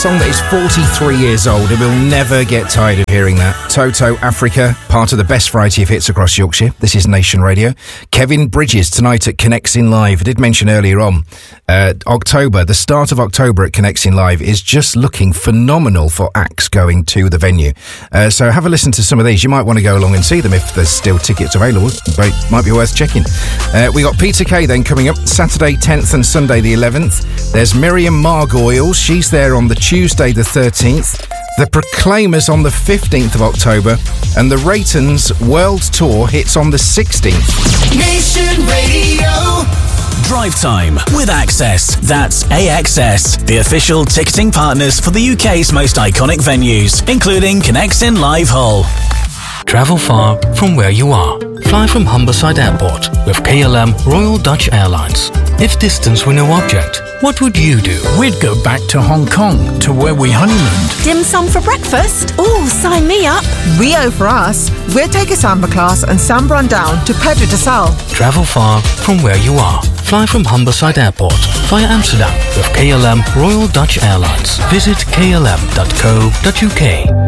song that is 43 years old, and we'll never get tired of hearing that. Toto, Africa, part of the best variety of hits across Yorkshire. This is Nation Radio. Kevin Bridges tonight at Connects In Live. I did mention earlier on, October, the start of October at Connects In Live is just looking phenomenal for acts going to the venue. So have a listen to some of these. You might want to go along and see them if there's still tickets available. But might be worth checking. We got Peter Kay then coming up Saturday 10th and Sunday the 11th. There's Miriam Margoyle. She's there on the Tuesday the 13th. The Proclaimers on the 15th of October. And the Raytons World Tour hits on the 16th. Nation Radio. Drive time with Access. That's AXS, the official ticketing partners for the UK's most iconic venues, including Connects In Live Hull. Travel far from where you are. Fly from Humberside Airport with KLM Royal Dutch Airlines. If distance were no object, what would you do? We'd go back to Hong Kong, to where we honeymooned. Dim sum for breakfast? Oh, sign me up. Rio for us. We'll take a samba class and samba on down to Pedro de Sal. Travel far from where you are. Fly from Humberside Airport via Amsterdam with KLM Royal Dutch Airlines. Visit klm.co.uk.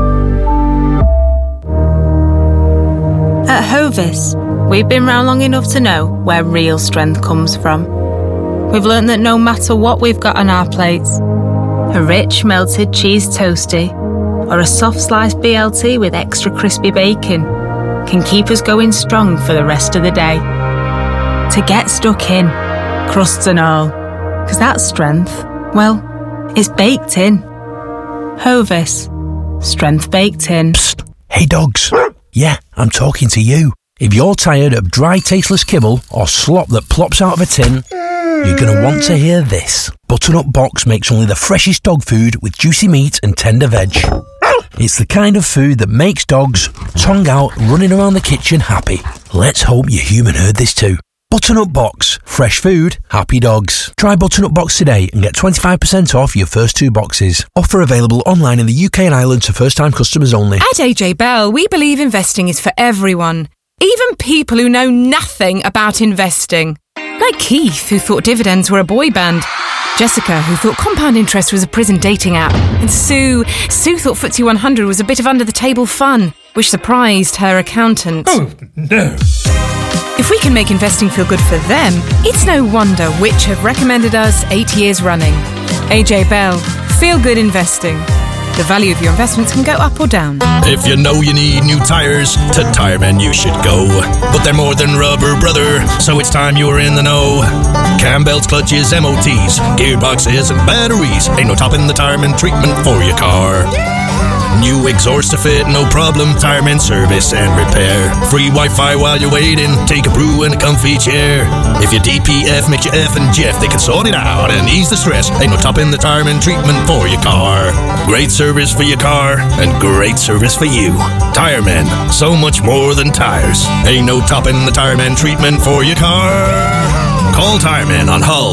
At Hovis, we've been round long enough to know where real strength comes from. We've learned that no matter what we've got on our plates, a rich melted cheese toastie or a soft sliced BLT with extra crispy bacon can keep us going strong for the rest of the day. To get stuck in, crusts and all, because that strength, well, it's baked in. Hovis, strength baked in. Psst, hey dogs. Yeah, I'm talking to you. If you're tired of dry, tasteless kibble or slop that plops out of a tin, you're going to want to hear this. Butternut Box makes only the freshest dog food with juicy meat and tender veg. It's the kind of food that makes dogs, tongue out, running around the kitchen happy. Let's hope your human heard this too. Butternut Box. Fresh food, happy dogs. Try Butternut Box today and get 25% off your first 2 boxes. Offer available online in the UK and Ireland to first-time customers only. At AJ Bell, we believe investing is for everyone. Even people who know nothing about investing. Like Keith, who thought dividends were a boy band. Jessica, who thought compound interest was a prison dating app. And Sue thought FTSE 100 was a bit of under-the-table fun, which surprised her accountant. Oh, no. If we can make investing feel good for them, it's no wonder Which have recommended us 8 years running. AJ Bell, feel good investing. The value of your investments can go up or down. If you know you need new tyres, to Tyreman you should go. But they're more than rubber, brother, so it's time you were in the know. Cam belts, clutches, MOTs, gearboxes and batteries. Ain't no topping the Tyreman treatment for your car. New exhaust to fit, no problem. Tyreman service and repair. Free Wi-Fi while you're waiting. Take a brew in a comfy chair. If your DPF makes you F and Jeff, they can sort it out and ease the stress. Ain't no topping the Tyreman treatment for your car. Great service for your car and great service for you. Tyreman, so much more than tires. Ain't no topping the Tyreman treatment for your car. Call Tyreman on Hull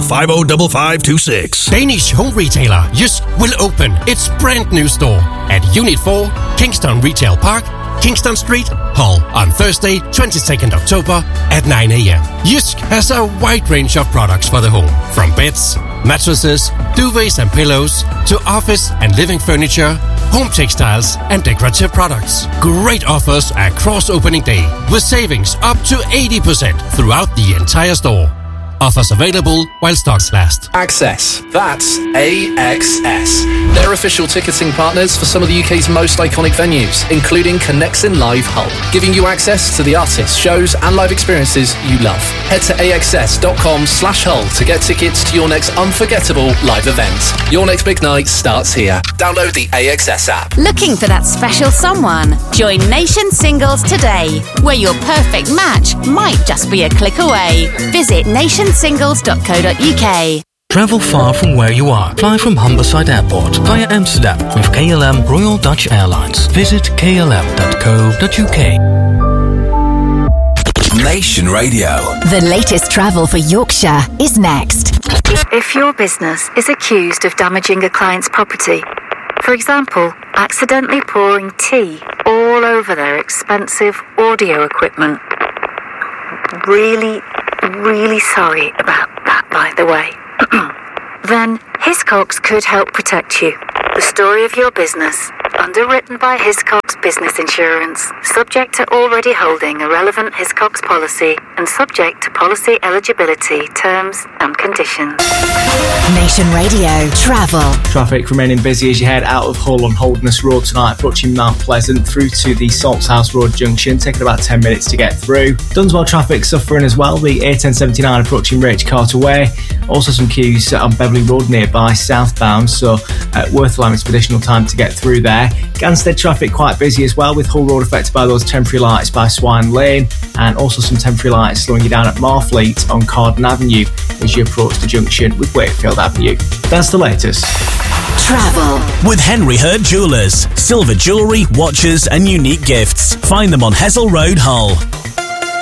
505526. Danish home retailer Jysk will open its brand new store at Unit 4, Kingston Retail Park, Kingston Street, Hull on Thursday, 22nd October at 9 a.m. Jysk has a wide range of products for the home, from beds, mattresses, duvets and pillows, to office and living furniture, home textiles and decorative products. Great offers across opening day, with savings up to 80% throughout the entire store. Offers available while stocks last. Access. That's AXS. They're official ticketing partners for some of the UK's most iconic venues, including Connects In Live Hull, giving you access to the artists, shows and live experiences you love. Head to axs.com/Hull to get tickets to your next unforgettable live event. Your next big night starts here. Download the AXS app. Looking for that special someone? Join Nation Singles today, where your perfect match might just be a click away. Visit nationsingles.co.uk. Travel far from where you are. Fly from Humberside Airport via Amsterdam with KLM Royal Dutch Airlines. Visit klm.co.uk. Nation Radio. The latest travel for Yorkshire is next. If your business is accused of damaging a client's property, for example, accidentally pouring tea all over their expensive audio equipment, really sorry about that, by the way. Then Hiscox could help protect you. The story of your business. Underwritten by Hiscox Business Insurance. Subject to already holding a relevant Hiscox policy and subject to policy eligibility, terms and conditions. Nation Radio Travel. Traffic remaining busy as you head out of Hull on Holderness Road tonight, approaching Mount Pleasant through to the Saltshouse Road junction, taking about 10 minutes to get through. Dunswell traffic suffering as well, the A1079 approaching Rach Carter Way. Also some queues on Beverley Road nearby, southbound, so worth allowing some additional time to get through there. Gansted traffic quite busy as well, with Hull Road affected by those temporary lights by Swine Lane, and also some temporary lights slowing you down at Marfleet on Carden Avenue as you approach the junction with Wakefield Avenue. That's the latest. Travel with Henry Hurt Jewellers. Silver jewellery, watches and unique gifts. Find them on Hessel Road, Hull.